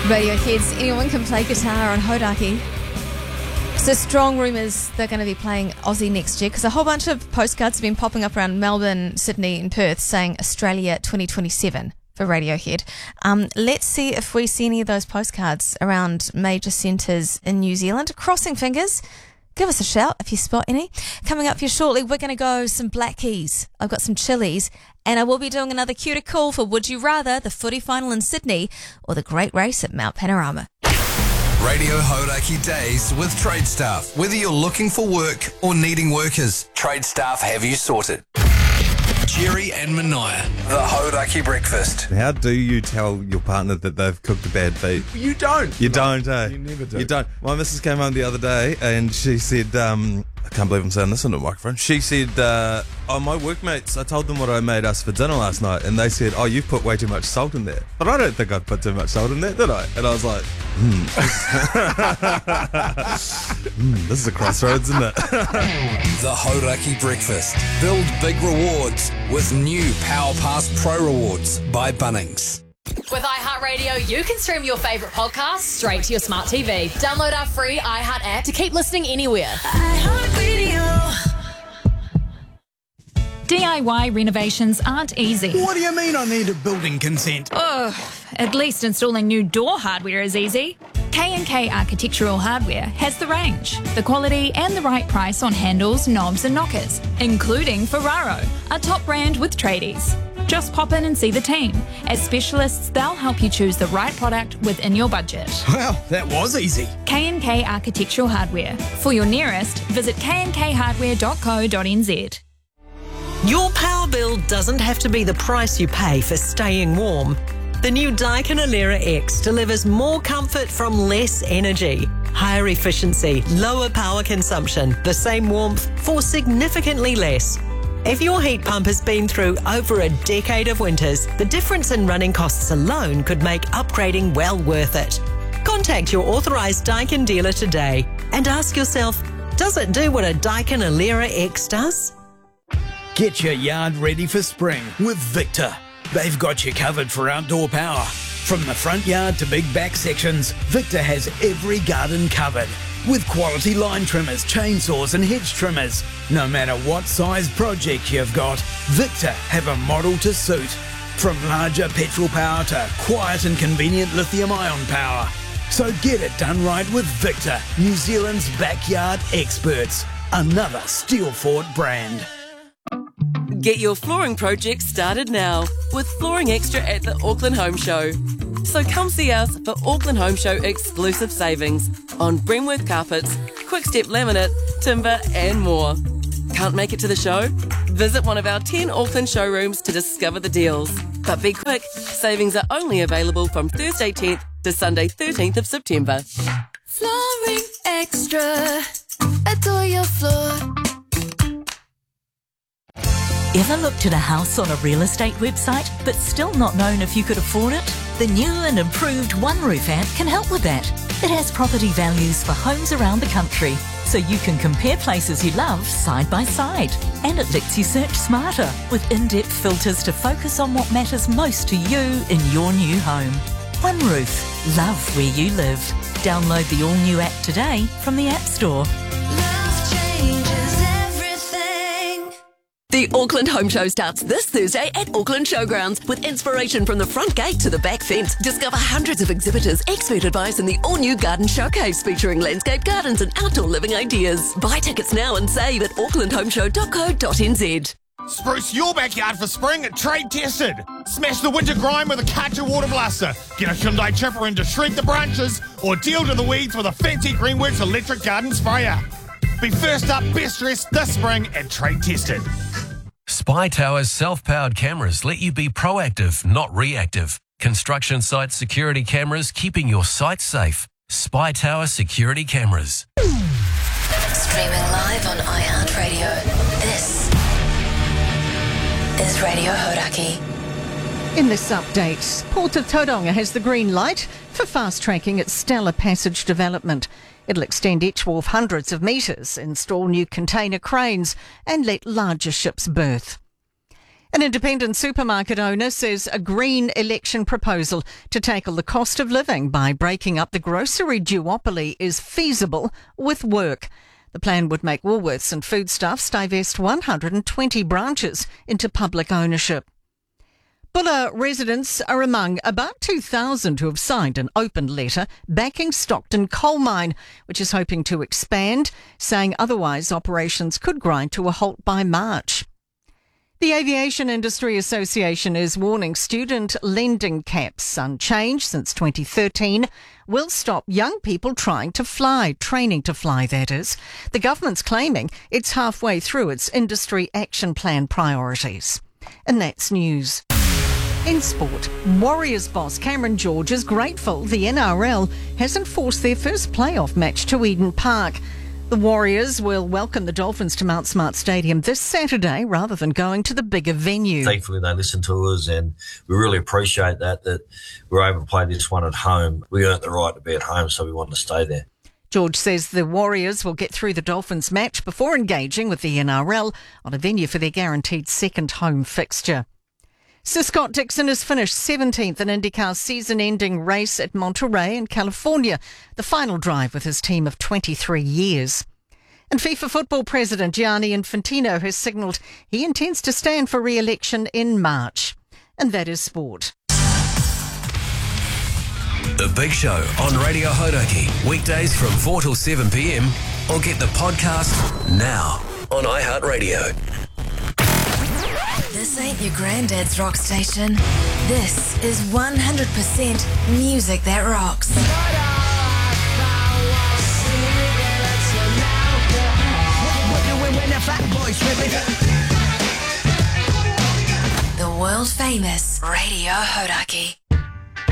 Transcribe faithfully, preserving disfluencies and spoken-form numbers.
Radiohead's Anyone Can Play Guitar on Hodaki. So strong rumours they're going to be playing Aussie next year because a whole bunch of postcards have been popping up around Melbourne, Sydney and Perth saying Australia twenty twenty-seven for Radiohead. Um, let's see if we see any of those postcards around major centres in New Zealand. Crossing fingers. Give us a shout if you spot any. Coming up here shortly, we're going to go some Black Keys. I've got some chilies, and I will be doing another cue to call for Would You Rather, the footy final in Sydney, or the great race at Mount Panorama. Radio Hodaki Days with Trade Staff. Whether you're looking for work or needing workers, Trade Staff have you sorted. Jerry and Mania, the Hodaki Breakfast. How do you tell your partner that they've cooked a bad feed? You don't. You don't, eh? You never do. You don't. My missus came home the other day and she said, um, I can't believe I'm saying this on the microphone. She said, uh, oh, my workmates, I told them what I made us for dinner last night, and they said, oh, you've put way too much salt in there. But I don't think I put too much salt in there, did I? And I was like, hmm. mm, this is a crossroads, isn't it? The Hodaki Breakfast. Build big rewards with new Power Pass Pro Rewards by Bunnings. With iHeartRadio, you can stream your favourite podcasts straight to your smart T V. Download our free iHeart app to keep listening anywhere. iHeartRadio. D I Y renovations aren't easy. What do you mean I need a building consent? Ugh, at least installing new door hardware is easy. K and K Architectural Hardware has the range, the quality and the right price on handles, knobs and knockers, including Ferraro, a top brand with tradies. Just pop in and see the team. As specialists, they'll help you choose the right product within your budget. Well, that was easy. K and K Architectural Hardware. For your nearest, visit k and k hardware dot co dot n z. Your power bill doesn't have to be the price you pay for staying warm. The new Daikin Alera X delivers more comfort from less energy, higher efficiency, lower power consumption, the same warmth for significantly less. If your heat pump has been through over a decade of winters, the difference in running costs alone could make upgrading well worth it. Contact your authorised Daikin dealer today and ask yourself, does it do what a Daikin Alera X does? Get your yard ready for spring with Victor. They've got you covered for outdoor power. From the front yard to big back sections, Victor has every garden covered. With quality line trimmers, chainsaws and hedge trimmers. No matter what size project you've got, Victor have a model to suit. From larger petrol power to quiet and convenient lithium-ion power. So get it done right with Victor, New Zealand's backyard experts. Another Steelfort brand. Get your flooring project started now with Flooring Extra at the Auckland Home Show. So come see us for Auckland Home Show exclusive savings on Bremworth carpets, Quickstep laminate, timber and more. Can't make it to the show? Visit one of our ten Auckland showrooms to discover the deals. But be quick, savings are only available from Thursday tenth to Sunday thirteenth of September. Flooring Extra. Adore your floor. Ever looked at a house on a real estate website but still not known if you could afford it? The new and improved One Roof app can help with that. It has property values for homes around the country, so you can compare places you love side by side. And it lets you search smarter with in-depth filters to focus on what matters most to you in your new home. One Roof. Love where you live. Download the all-new app today from the App Store. The Auckland Home Show starts this Thursday at Auckland Showgrounds with inspiration from the front gate to the back fence. Discover hundreds of exhibitors, expert advice and the all-new garden showcase featuring landscape gardens and outdoor living ideas. Buy tickets now and save at auckland home show dot co dot n z. Spruce your backyard for spring at Trade Tested. Smash the winter grime with a Karcher water blaster. Get a Hyundai chipper in to shrink the branches or deal to the weeds with a fancy Greenworks electric garden sprayer. Be first up, best dressed this spring at Trade Tested. Spy Tower's self-powered cameras let you be proactive, not reactive. Construction site security cameras keeping your site safe. Spy Tower security cameras. Streaming live on iHeartRadio. This is Radio Hodaki. In this update, Port of Tauranga has the green light for fast-tracking its Stella Passage development. It'll extend each wharf hundreds of metres, install new container cranes and let larger ships berth. An independent supermarket owner says a green election proposal to tackle the cost of living by breaking up the grocery duopoly is feasible with work. The plan would make Woolworths and Foodstuffs divest one hundred twenty branches into public ownership. Bulla residents are among about two thousand who have signed an open letter backing Stockton Coal Mine, which is hoping to expand, saying otherwise operations could grind to a halt by March. The Aviation Industry Association is warning student lending caps, unchanged since twenty thirteen, will stop young people trying to fly, training to fly, that is. The government's claiming it's halfway through its industry action plan priorities. And that's news. In sport, Warriors boss Cameron George is grateful the N R L hasn't forced their first playoff match to Eden Park. The Warriors will welcome the Dolphins to Mount Smart Stadium this Saturday rather than going to the bigger venue. Thankfully, they listen to us, and we really appreciate that, that we're able to play this one at home. We earned the right to be at home, so we want to stay there. George says the Warriors will get through the Dolphins match before engaging with the N R L on a venue for their guaranteed second home fixture. Sir Scott Dixon has finished seventeenth in IndyCar's season-ending race at Monterey in California, the final drive with his team of twenty-three years. And FIFA football president Gianni Infantino has signalled he intends to stand for re-election in March. And that is sport. The Big Show on Radio Hodaki, weekdays from four till seven p.m, or get the podcast now on iHeartRadio. This ain't your granddad's rock station. This is one hundred percent music that rocks. The world famous Radio Hodaki.